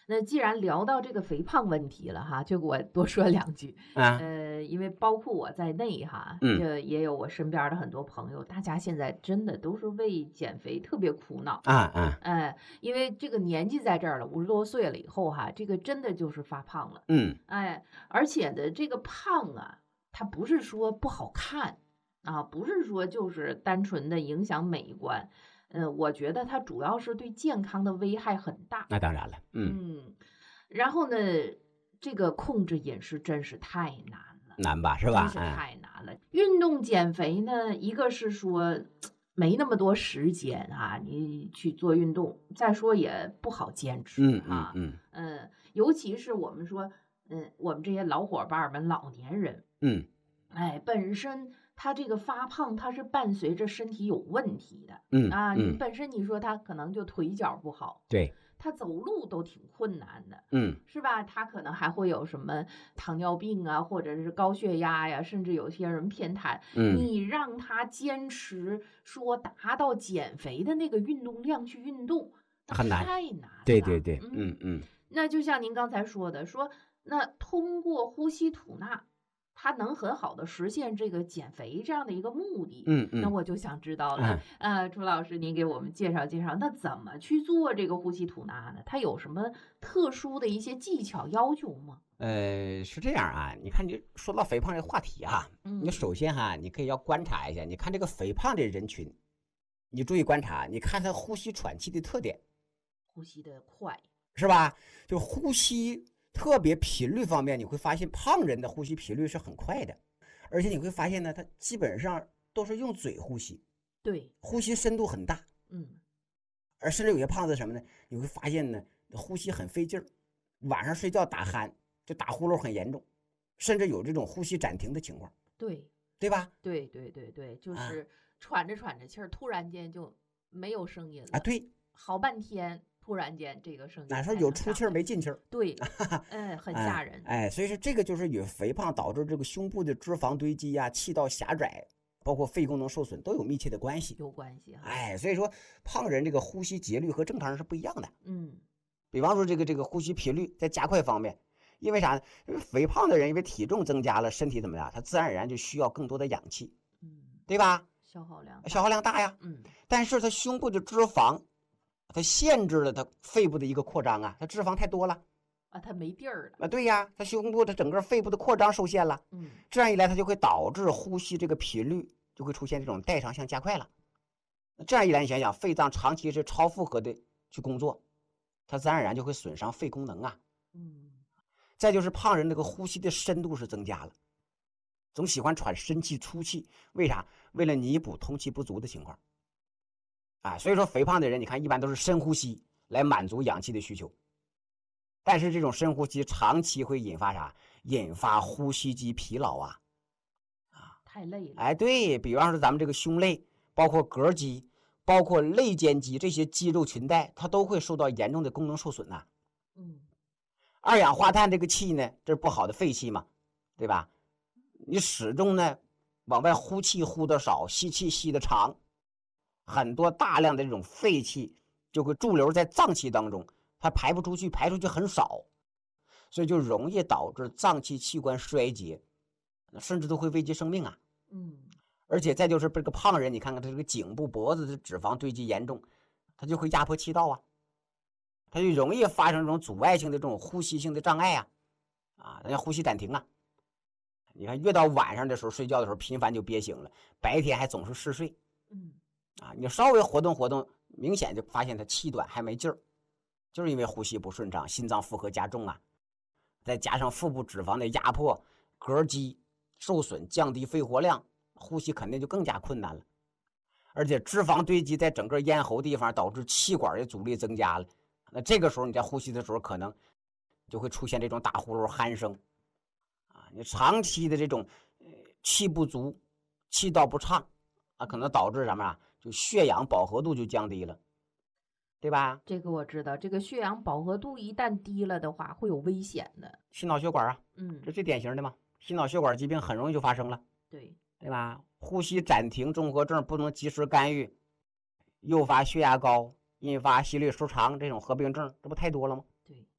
那既然聊到这个肥胖问题了哈，就给我多说两句。因为包括我在内哈，这也有我身边的很多朋友，大家现在真的都是为减肥特别苦恼因为这个年纪在这儿了，50多岁了以后哈，这个真的就是发胖了。而且的这个胖啊，它不是说不好看啊，不是说就是单纯的影响美观。我觉得它主要是对健康的危害很大。 那当然了， 然后呢，这个控制饮食真是太难了， 难吧，是吧？ 真是太难了。运动减肥呢，一个是说没那么多时间啊，你去做运动，再说也不好坚持尤其是我们说，我们这些老伙伴们、老年人，本身他这个发胖，他是伴随着身体有问题的，你本身你说他可能就腿脚不好， 对， 他走路都挺困难的，是吧？他可能还会有什么糖尿病啊，或者是高血压呀，甚至有些人偏瘫。你让他坚持说达到减肥的那个运动量去运动， 很难， 太难了。 对对对， 那就像您刚才说的，说那通过呼吸吐纳，它能很好的实现这个减肥这样的一个目的。那我就想知道了，朱老师您给我们介绍介绍，那怎么去做这个呼吸吐纳呢？它有什么特殊的一些技巧要求吗？ 是这样啊，你看你说到肥胖这个话题哈，你首先哈，你可以要观察一下，你看这个肥胖的人群，你注意观察，你看他呼吸喘气的特点， 呼吸的快， 是吧？就呼吸特别频率方面，你会发现胖人的呼吸频率是很快的，而且你会发现呢，他基本上都是用嘴呼吸， 对， 呼吸深度很大，而甚至有些胖子什么呢？你会发现呢，呼吸很费劲儿，晚上睡觉打鼾，就打呼噜很严重，甚至有这种呼吸暂停的情况，对吧？ 对，就是喘着喘着气儿，突然间就没有声音了啊，对， 好半天。突然间，这个声音哪说有出气儿没进气儿？ 对，很吓人。 所以说这个就是与肥胖导致这个胸部的脂肪堆积呀、气道狭窄，包括肺功能受损都有密切的关系。 有关系所以说胖人这个呼吸节律和正常人是不一样的。比方说这个呼吸频率在加快方面，因为啥呢？肥胖的人因为体重增加了，身体怎么样？他自然而然就需要更多的氧气，对吧？ 消耗量大呀。但是他胸部的脂肪。它限制了它肺部的一个扩张啊，它脂肪太多了它没地儿了啊。对呀，它胸部它整个肺部的扩张受限了，这样一来它就会导致呼吸这个频率就会出现这种代偿性加快了。这样一来你想想，肺脏长期是超负荷的去工作，它自然而然就会损伤肺功能啊。再就是胖人这个呼吸的深度是增加了，总喜欢喘深气粗气，为啥？为了弥补通气不足的情况。所以说肥胖的人，你看一般都是深呼吸来满足氧气的需求，但是这种深呼吸长期会引发啥？引发呼吸肌疲劳啊， 太累了。 对，比方说咱们这个胸肋，包括膈肌，包括肋间肌这些肌肉裙带，它都会受到严重的功能受损呐。二氧化碳这个气呢，这是不好的废气嘛，对吧？你始终呢往外呼气呼的少，吸气吸的长。很多大量的这种废气就会驻留在脏器当中，它排不出去，排出去很少，所以就容易导致脏器器官衰竭，甚至都会危及生命啊。而且再就是这个胖人，你看看他这个颈部、脖子的脂肪堆积严重，他就会压迫气道啊，他就容易发生这种阻碍性的这种呼吸性的障碍啊，人家呼吸暂停啊。你看，越到晚上的时候睡觉的时候频繁就憋醒了，白天还总是嗜睡。你稍微活动活动，明显就发现他气短还没劲儿，就是因为呼吸不顺畅，心脏负荷加重啊，再加上腹部脂肪的压迫，膈肌受损，降低肺活量，呼吸肯定就更加困难了。而且脂肪堆积在整个咽喉地方，导致气管的阻力增加了。那这个时候你在呼吸的时候，可能就会出现这种打呼噜、鼾声你长期的这种气不足、气道不畅可能导致什么啊？就血氧饱和度就降低了，对吧？ 这个我知道，这个血氧饱和度一旦低了的话，会有危险的。 心脑血管这最典型的嘛，心脑血管疾病很容易就发生了，对吧？呼吸暂停综合症不能及时干预，诱发血压高，引发心律失常这种合并症，这不太多了吗？ 对。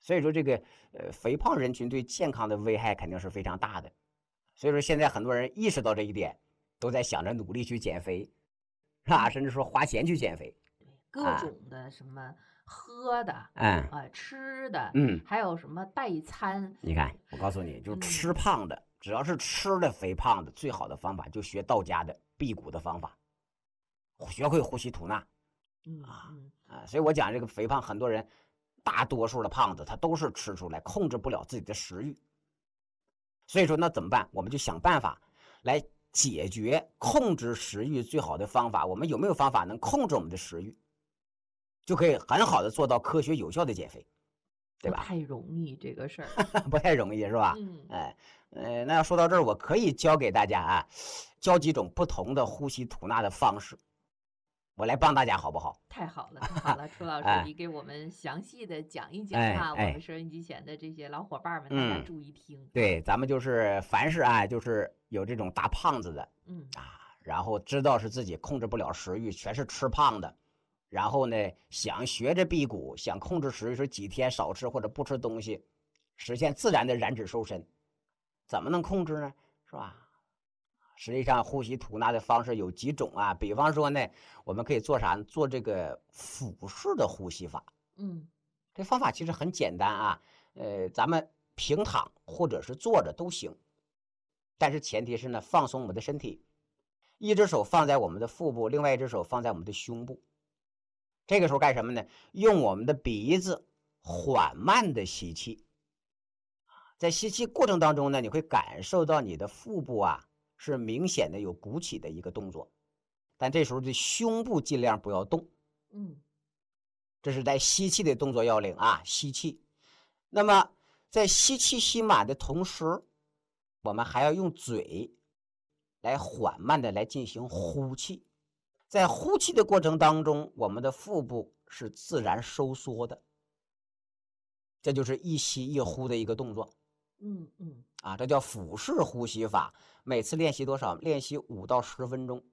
所以说这个肥胖人群对健康的危害肯定是非常大的。所以说现在很多人意识到这一点，都在想着努力去减肥，是吧？甚至说花钱去减肥， 各种的什么喝的，吃的，还有什么代餐。 你看，我告诉你，就吃胖的，只要是吃的肥胖的，最好的方法就学道家的辟谷的方法，学会呼吸吐纳。所以我讲这个肥胖，很多人大多数的胖子他都是吃出来，控制不了自己的食欲。所以说那怎么办？我们就想办法来解决控制食欲最好的方法。我们有没有方法能控制我们的食欲，就可以很好的做到科学有效的减肥，对吧？ 不太容易这个事儿， 不太容易是吧？那要说到这儿，我可以教给大家教几种不同的呼吸吐纳的方式。我来帮大家好不好？ 太好了，太好了，楚老师，你给我们详细的讲一讲我们收音机前的这些老伙伴们，大家注意听。 对，咱们就是凡是就是有这种大胖子的，然后知道是自己控制不了食欲，全是吃胖的，然后呢想学着辟谷，想控制食欲，说几天少吃或者不吃东西，实现自然的燃脂瘦身，怎么能控制呢？是吧？实际上呼吸吐纳的方式有几种比方说呢，我们可以做啥？做这个腹式的呼吸法。这方法其实很简单咱们平躺或者是坐着都行，但是前提是呢，放松我们的身体，一只手放在我们的腹部，另外一只手放在我们的胸部。这个时候干什么呢？用我们的鼻子缓慢的吸气，在吸气过程当中呢，你会感受到你的腹部是明显的有鼓起的一个动作，但这时候的胸部尽量不要动。这是在吸气的动作要领吸气。那么在吸气吸满的同时，我们还要用嘴来缓慢的来进行呼气。在呼气的过程当中，我们的腹部是自然收缩的，这就是一吸一呼的一个动作。这叫腹式呼吸法。每次练习多少？练习5到10分钟，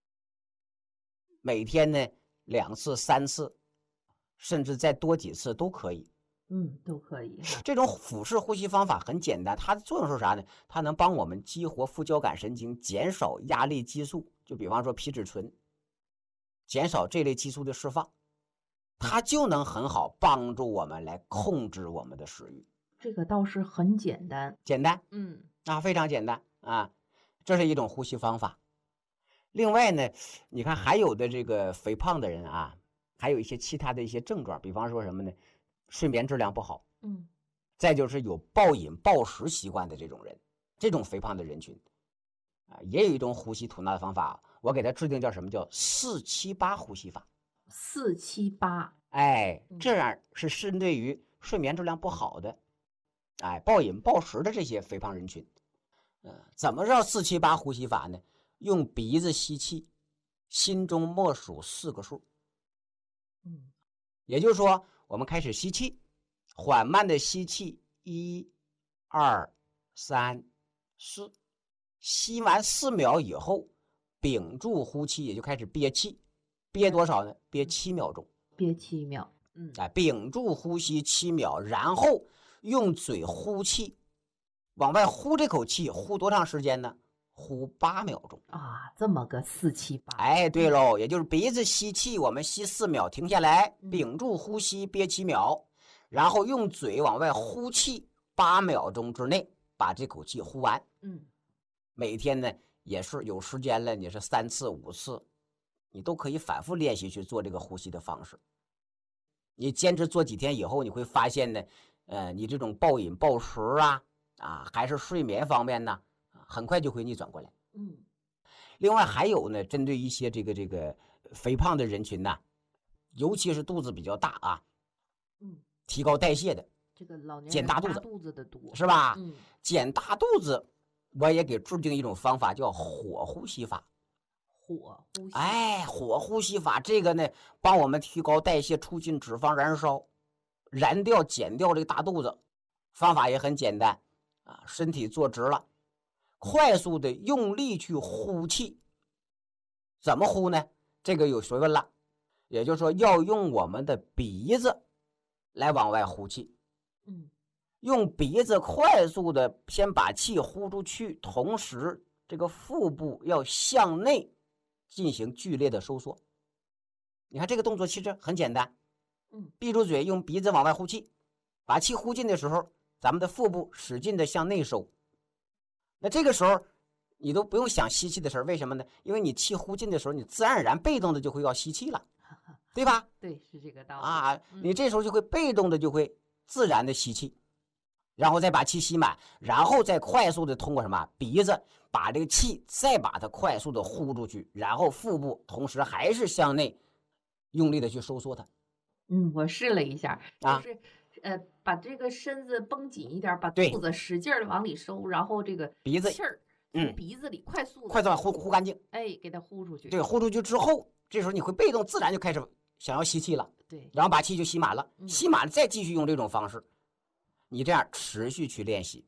每天呢2次、3次，甚至再多几次都可以。 都可以。 这种腹式呼吸方法很简单，它的作用是啥呢？它能帮我们激活副交感神经，减少压力激素，就比方说皮质醇，减少这类激素的释放，它就能很好帮助我们来控制我们的食欲。 这个倒是很简单， 非常简单这是一种呼吸方法。另外呢，你看还有的这个肥胖的人还有一些其他的一些症状，比方说什么呢？睡眠质量不好，再就是有暴饮暴食习惯的这种人，这种肥胖的人群也有一种呼吸吐纳的方法，我给它制定叫什么？叫478呼吸法。 478， 这样是针对于睡眠质量不好的暴饮暴食的这些肥胖人群。怎么叫478呼吸法呢？用鼻子吸气，心中默数4个数。也就是说，我们开始吸气，缓慢的吸气，1、2、3、4，吸完4秒以后，屏住呼气，也就开始憋气。憋多少呢？憋7秒钟。 憋7秒。 屏住呼吸7秒，然后用嘴呼气，往外呼这口气，呼多长时间呢？呼8秒钟这么个478。 对喽，也就是鼻子吸气，我们吸4秒，停下来，屏住呼吸，憋7秒，然后用嘴往外呼气8秒钟之内把这口气呼完。每天呢也是有时间了，你是3次、5次，你都可以反复练习去做这个呼吸的方式。你坚持做几天以后，你会发现呢，你这种暴饮暴食还是睡眠方面呢，很快就会逆转过来。另外还有呢，针对一些这个肥胖的人群呢，尤其是肚子比较大提高代谢的， 这个老年人减大肚子的多是吧？减大肚子，我也给制定一种方法，叫火呼吸法。 火呼吸， 火呼吸法这个呢，帮我们提高代谢，促进脂肪燃烧，减掉这个大肚子。方法也很简单身体坐直了，快速的用力去呼气。怎么呼呢？这个有学问了，也就是说要用我们的鼻子来往外呼气。 用鼻子快速的先把气呼出去，同时这个腹部要向内进行剧烈的收缩。你看这个动作其实很简单，闭住嘴，用鼻子往外呼气，把气呼进的时候，咱们的腹部使劲的向内收。那这个时候你都不用想吸气的事儿，为什么呢？因为你气呼进的时候，你自然而然被动的就会要吸气了，对吧？ 对，是这个道理啊。你这时候就会被动的就会自然的吸气，然后再把气吸满，然后再快速的通过什么鼻子把这个气再把它快速的呼出去，然后腹部同时还是向内用力的去收缩它。 我试了一下，就是把这个身子绷紧一点，把肚子使劲的往里收，然后这个鼻子气儿从鼻子里快速呼干净， 给它呼出去。 对，呼出去之后，这时候你会被动自然就开始想要吸气了。 对， 然后把气就吸满了，吸满了再继续用这种方式，你这样持续去练习，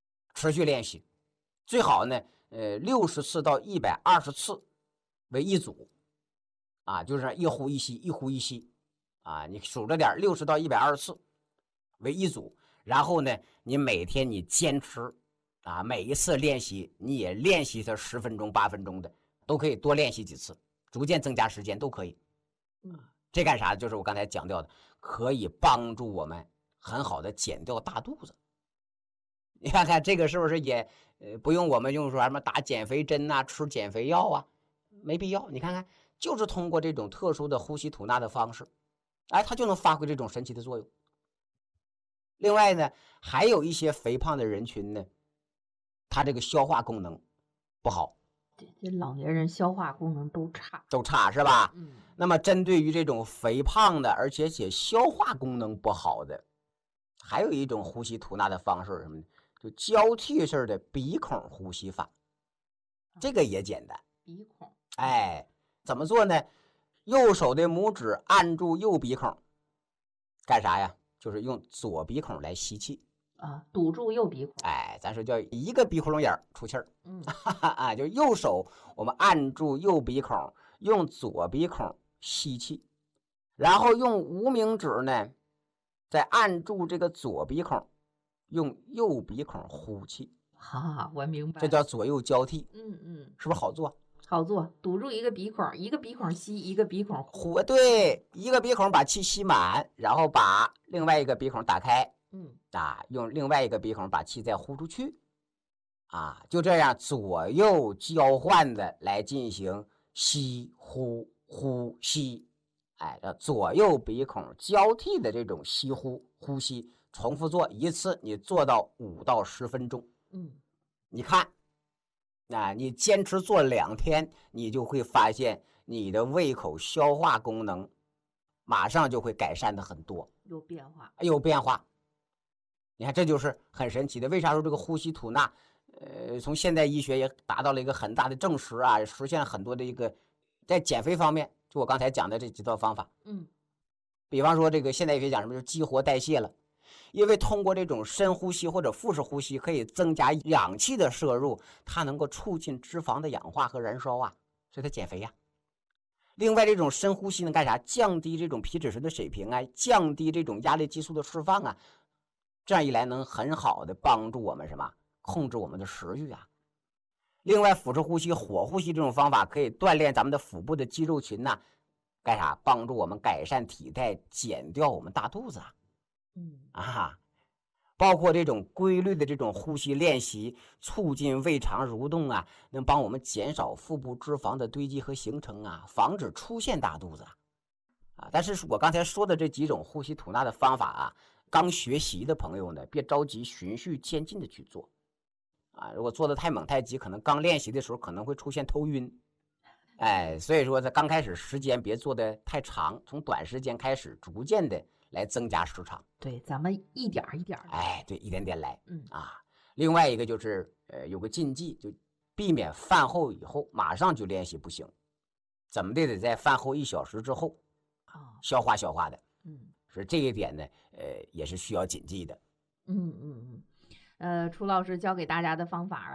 最好呢，60次到120次为一组，啊，就是一呼一吸，一呼一吸，啊，你数着点，60到120次为一组，然后呢，你每天你坚持，啊，每一次练习你也练习它10分钟、8分钟的，都可以多练习几次，逐渐增加时间都可以。这干啥？就是我刚才讲到的，可以帮助我们很好的减掉大肚子。你看看这个是不是也不用我们用说什么打减肥针啊、吃减肥药啊，没必要。你看看，就是通过这种特殊的呼吸吐纳的方式，哎，它就能发挥这种神奇的作用。另外呢，还有一些肥胖的人群呢，他这个消化功能不好。 这老年人消化功能都差是吧？那么针对于这种肥胖的，而且消化功能不好的，还有一种呼吸吐纳的方式，什么呢？就交替式的鼻孔呼吸法，这个也简单。 鼻孔， 哎，怎么做呢？右手的拇指按住右鼻孔，干啥呀？就是用左鼻孔来吸气。 堵住右鼻孔， 哎，咱说叫一个鼻窟窿眼出气儿，就右手我们按住右鼻孔，用左鼻孔吸气，然后用无名指呢，再按住这个左鼻孔，用右鼻孔呼气。 我明白， 这叫左右交替。是不是好做？ 好做，堵住一个鼻孔，一个鼻孔吸，一个鼻孔呼。对，一个鼻孔把气吸满，然后把另外一个鼻孔打开。用另外一个鼻孔把气再呼出去，就这样左右交换的来进行吸呼呼吸，左右鼻孔交替的这种吸呼吸，重复做一次，你做到5到10分钟。你看，你坚持做2天，你就会发现你的胃口消化功能马上就会改善的很多，有变化。你看，这就是很神奇的。为啥说这个呼吸吐纳，从现代医学也达到了一个很大的证实啊，实现了很多的一个在减肥方面，就我刚才讲的这几套方法。比方说这个现代医学讲什么，就是激活代谢了，因为通过这种深呼吸或者腹式呼吸，可以增加氧气的摄入，它能够促进脂肪的氧化和燃烧啊，所以它减肥呀。另外，这种深呼吸能干啥？降低这种皮质醇的水平啊，降低这种压力激素的释放啊。这样一来，能很好的帮助我们什么？控制我们的食欲啊。另外，腹式呼吸、火呼吸这种方法可以锻炼咱们的腹部的肌肉群呐，干啥？帮助我们改善体态，减掉我们大肚子啊。包括这种规律的这种呼吸练习，促进胃肠蠕动啊，能帮我们减少腹部脂肪的堆积和形成啊，防止出现大肚子但是我刚才说的这几种呼吸吐纳的方法刚学习的朋友呢，别着急，循序渐进的去做如果做的太猛太急，可能刚练习的时候可能会出现头晕，所以说在刚开始时间别做的太长，从短时间开始，逐渐的来增加时长。 对，咱们一点一点对，一点点来。另外一个就是有个禁忌，就避免饭后以后马上就练习不行，怎么的得在饭后1小时之后消化的。是这一点呢，也是需要谨记的。 楚老师教给大家的方法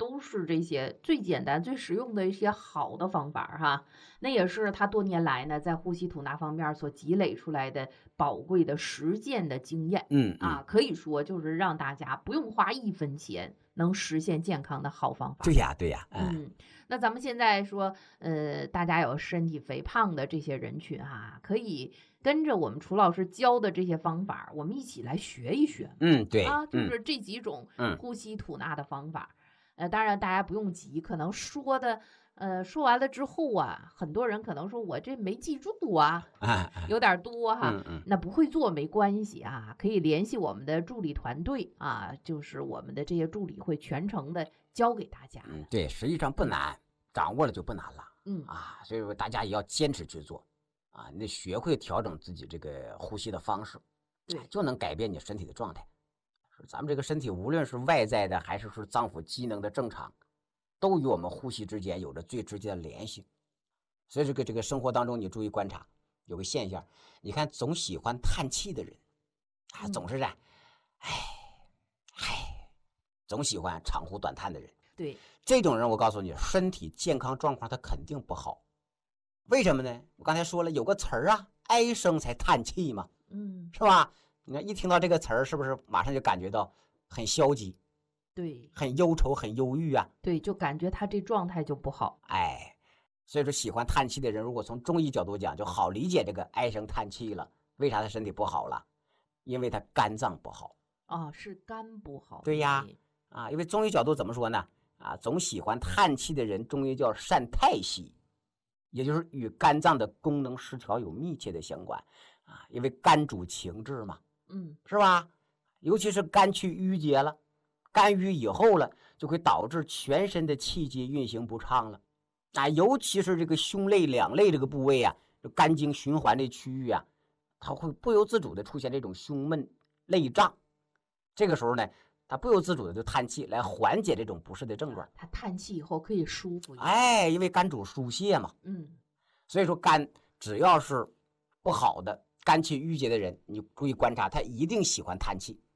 都是这些最简单、最实用的一些好的方法哈。那也是他多年来呢，在呼吸吐纳方面所积累出来的宝贵的实践的经验。可以说就是让大家不用花1分钱，能实现健康的好方法。 对呀，对呀。 那咱们现在说，大家有身体肥胖的这些人群可以跟着我们楚老师教的这些方法，我们一起来学一学。 对就是这几种呼吸吐纳的方法。当然大家不用急，可能说完了之后很多人可能说我这没记住有点多那不会做没关系可以联系我们的助理团队就是我们的这些助理会全程的教给大家。 对，实际上不难，掌握了就不难了。所以说大家也要坚持去做你得学会调整自己这个呼吸的方式， 对， 就能改变你身体的状态。咱们这个身体无论是外在的还是说脏腑机能的正常，都与我们呼吸之间有着最直接的联系。所以这个生活当中你注意观察，有个现象，你看总喜欢叹气的人总是总喜欢长呼短叹的人， 对， 这种人我告诉你，身体健康状况他肯定不好。为什么呢？我刚才说了有个词儿唉声才叹气嘛，是吧？你看一听到这个词儿，是不是马上就感觉到很消极？ 对， 很忧愁，很忧郁对，就感觉他这状态就不好。 所以说喜欢叹气的人，如果从中医角度讲，就好理解这个唉声叹气了。为啥他身体不好了？因为他肝脏不好是肝不好。 对呀，因为中医角度怎么说呢？总喜欢叹气的人，中医叫善太息，也就是与肝脏的功能失调有密切的相关因为肝主情志嘛，是吧？尤其是肝气郁结了，肝郁以后了，就会导致全身的气机运行不畅了尤其是这个胸肋两肋这个部位肝经循环的区域它会不由自主的出现这种胸闷肋胀。这个时候呢，他不由自主的就叹气来缓解这种不适的症状。 他叹气以后可以舒服一点因为肝主疏泄嘛。所以说肝只要是不好的肝气郁结的人，你注意观察，他一定喜欢叹气。